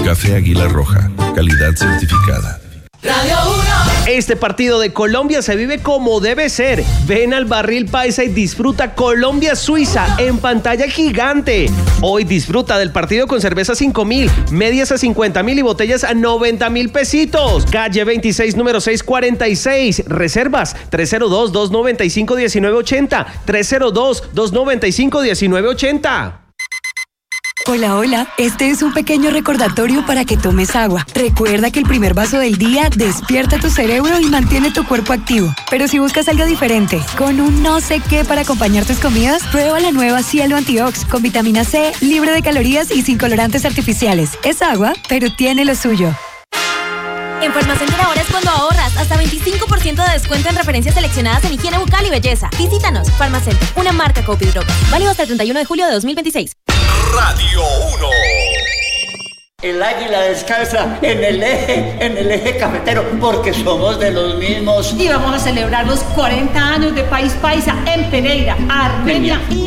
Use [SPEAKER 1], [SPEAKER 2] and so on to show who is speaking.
[SPEAKER 1] Café Águila Roja, calidad certificada.
[SPEAKER 2] Radio 1.
[SPEAKER 3] Este partido de Colombia se vive como debe ser. Ven al Barril Paisa y disfruta Colombia-Suiza en pantalla gigante. Hoy disfruta del partido con cerveza 5.000, medias a 50.000 y botellas a 90.000 pesitos. Calle 26, número 646. Reservas 302-295-1980. 302-295-1980.
[SPEAKER 4] Hola, hola. Este es un pequeño recordatorio para que tomes agua. Recuerda que el primer vaso del día despierta tu cerebro y mantiene tu cuerpo activo. Pero si buscas algo diferente, con un no sé qué para acompañar tus comidas, prueba la nueva Cielo Antiox con vitamina C, libre de calorías y sin colorantes artificiales. Es agua, pero tiene lo suyo.
[SPEAKER 5] En Farmacenter ahora es cuando ahorras hasta 25% de descuento en referencias seleccionadas en higiene bucal y belleza. Visítanos. Farmacenter, una marca Copi Droga. Válido hasta el 31 de julio de 2026.
[SPEAKER 6] Radio 1.
[SPEAKER 7] El águila descansa en el eje cafetero, porque somos de los mismos.
[SPEAKER 2] Y vamos a celebrar los 40 años de País Paisa en Pereira, Armenia.